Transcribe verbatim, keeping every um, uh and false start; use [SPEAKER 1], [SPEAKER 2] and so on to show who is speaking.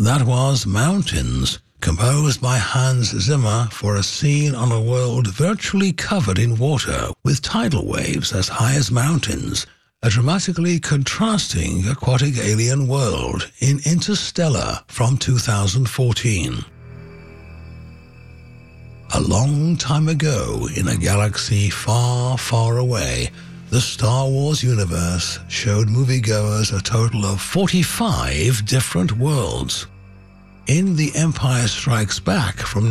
[SPEAKER 1] That was Mountains, composed by Hans Zimmer for a scene on a world virtually covered in water, with tidal waves as high as mountains, a dramatically contrasting aquatic alien world in Interstellar from two thousand fourteen. A long time ago, in a galaxy far, far away, the Star Wars universe showed moviegoers a total of forty-five different worlds. In The Empire Strikes Back from